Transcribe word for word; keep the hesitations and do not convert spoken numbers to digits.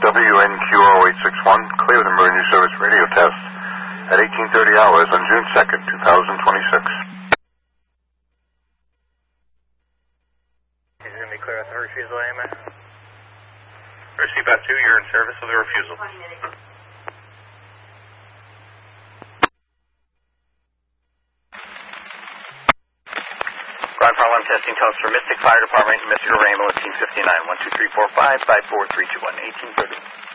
W N Q zero eight six one, clear the emergency service radio test at eighteen thirty hours on June second, two thousand twenty-six. He's going to be clear with the refusal, A M A. Receive about two, you're in service with a refusal. Ground Power one testing tones for Mystic Fire Department, Mystic Rainbow, eighteen fifty-nine, one two three four five, five four three two one, eighteen thirty.